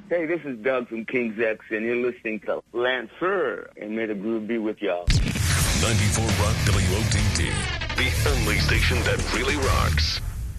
Hey, this is Doug from King's X, and you're listening to Lancer, and may the groove be with y'all. 94 Rock WOTD, the only station that really rocks.